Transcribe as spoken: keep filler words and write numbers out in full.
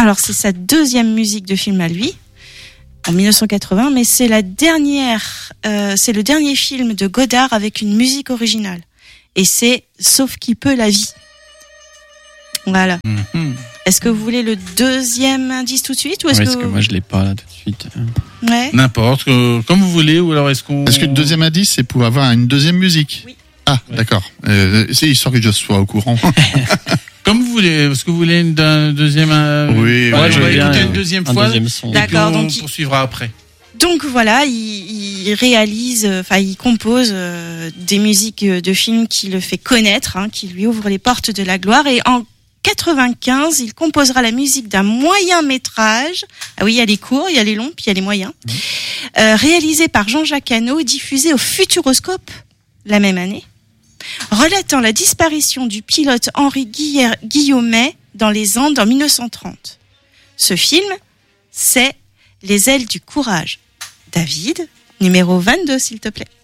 Alors c'est sa deuxième musique de film à lui, en dix-neuf cent quatre-vingts, mais c'est la dernière, euh, c'est le dernier film de Godard avec une musique originale. Et c'est Sauf qui peut la vie. Voilà. Mm-hmm. Est-ce que vous voulez le deuxième indice tout de suite ou est-ce ouais, que, est-ce que moi je l'ai pas là tout de suite. Ouais. N'importe, euh, comme vous voulez, ou alors est-ce qu'on... Est-ce que le deuxième indice, c'est pour avoir une deuxième musique? Oui. Ah, ouais. D'accord. Euh, c'est histoire que je sois au courant. Comme vous voulez. Est-ce que vous voulez une, un deuxième... Euh... Oui, ouais, ouais, je vais bien, écouter euh, une deuxième un fois. Deuxième son. D'accord, et puis on donc poursuivra après. Donc voilà, il, il réalise, enfin il compose euh, des musiques de films qui le fait connaître, hein, qui lui ouvrent les portes de la gloire. Et en quatre-vingt-quinze, il composera la musique d'un moyen métrage. Ah oui, il y a les courts, il y a les longs, puis il y a les moyens. Mmh. Euh, réalisé par Jean-Jacques Hano et diffusé au Futuroscope la même année, relatant la disparition du pilote Henri Guillaumet dans les Andes en dix-neuf cent trente. Ce film, c'est Les ailes du courage. David, numéro vingt-deux, s'il te plaît.